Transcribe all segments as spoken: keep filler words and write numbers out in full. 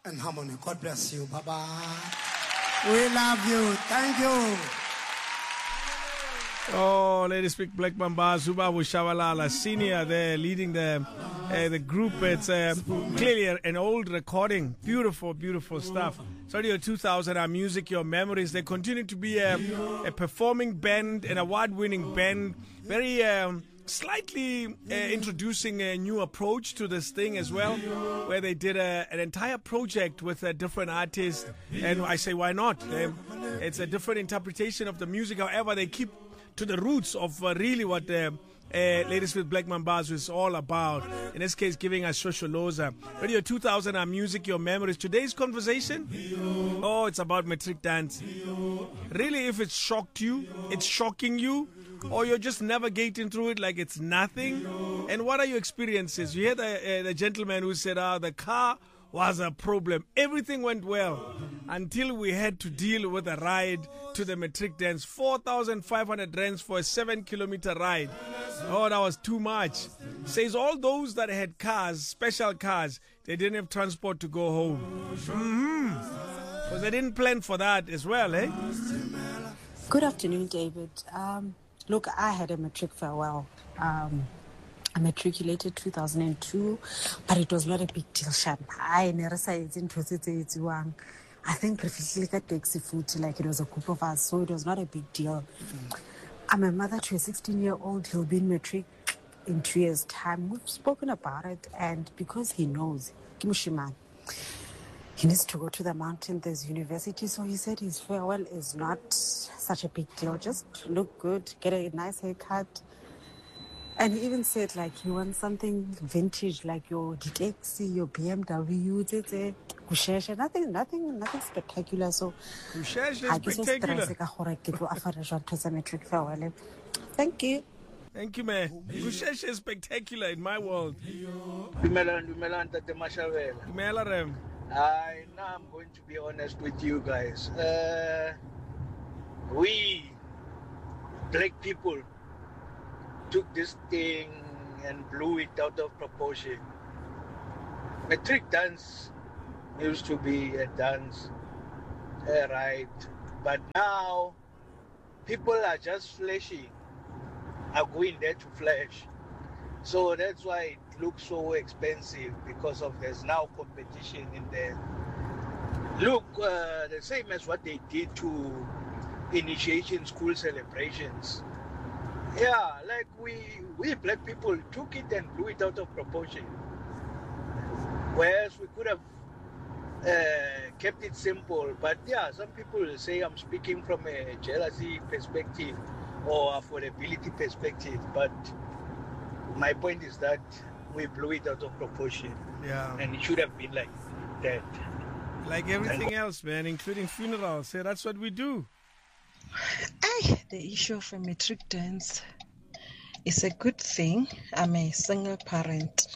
and harmony. God bless you. Bye-bye. We love you. Thank you. Oh, Lady Speak Black Mamba, Zubabu Shabalala, senior there leading the uh, the group. It's uh, clearly an old recording. Beautiful, beautiful stuff. Radio two thousand, our music, your memories. They continue to be a, a performing band, an award-winning band. Very um, slightly uh, introducing a new approach to this thing as well, where they did a, an entire project with a different artist. And I say, why not? Um, it's a different interpretation of the music. However, they keep to the roots of uh, really what uh, uh, Ladies with Black Mambazo is all about. In this case, giving us Shosholoza. Radio two thousand, our music, your memories. Today's conversation, oh, it's about matric dance. Really, if it's shocked you, it's shocking you, or you're just navigating through it like it's nothing. And what are your experiences? You hear the, uh, the gentleman who said, ah, the car was a problem. Everything went well until we had to deal with a ride to the matric dance. four thousand five hundred rands for a seven kilometer ride. Oh, that was too much. Says all those that had cars, special cars, they didn't have transport to go home. Mm-hmm. Because they didn't plan for that as well, eh? Good afternoon, David. Um, look, I had a matric farewell. Um, I matriculated two thousand two, but it was not a big deal, Shan. I never said it's in I think like it was a group of us, so it was not a big deal. I'm a mother to a sixteen-year-old. He'll be in matric in two years' time. We've spoken about it, and because he knows, Kimushiman, he needs to go to the mountain. There's university, so he said his farewell is not such a big deal. Just look good, get a nice haircut. And he even said, like, he wants something vintage, like your taxi, your B M W, nothing, nothing, nothing spectacular. So, spectacular. Thank you. Thank you, man. Kusheshe is spectacular in my world. Dumelan, Dumelan, Tate Mashavela. Dumelarem. I now I'm going to be honest with you guys. Uh, we black people took this thing and blew it out of proportion. Matric dance used to be a dance, a rite, but now people are just flashing, are going there to flash. So that's why it looks so expensive, because of there's now competition in there. Look, uh, the same as what they did to initiation school celebrations. Yeah, like we we black people took it and blew it out of proportion. Whereas we could have uh, kept it simple. But yeah, some people will say I'm speaking from a jealousy perspective or affordability perspective. But my point is that we blew it out of proportion. Yeah. And it should have been like that. Like everything else, man, including funerals. Yeah, that's what we do. I, the issue of a matric dance is a good thing. I'm a single parent.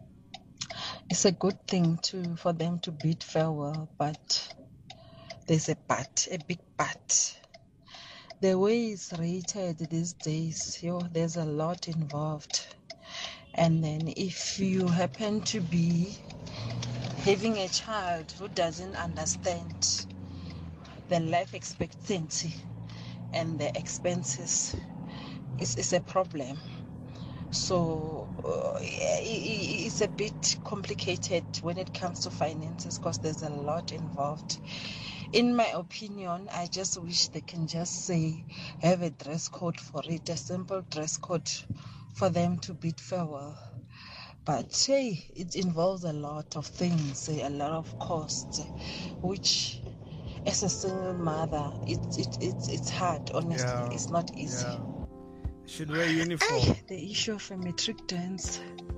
It's a good thing to for them to bid farewell, but there's a but, a big but. The way it's rated these days, yo, there's a lot involved. And then if you happen to be having a child who doesn't understand the life expectancy and the expenses, is is a problem. So uh, it's a bit complicated when it comes to finances because there's a lot involved. In my opinion, I just wish they can just say have a dress code for it, a simple dress code for them to bid farewell. But hey, it involves a lot of things, a lot of costs, which as a single mother, it, it, it, it's hard, honestly. Yeah. It's not easy. Yeah. Should wear uniform. Ay, the issue of a matric dance